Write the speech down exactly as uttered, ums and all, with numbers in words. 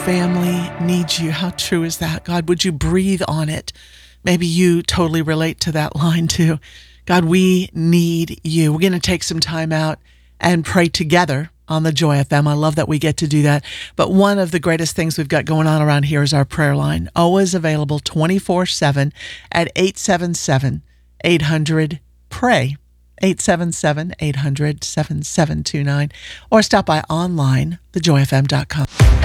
family needs you. How true is that? God, would you breathe on it? Maybe you totally relate to that line too. God, we need you. We're going to take some time out and pray together on the Joy F M. I love that we get to do that. But one of the greatest things we've got going on around here is our prayer line, always available twenty-four seven at eight seven seven, eight hundred, pray. eight seven seven, eight hundred, seven seven two nine, or stop by online, the joy f m dot com.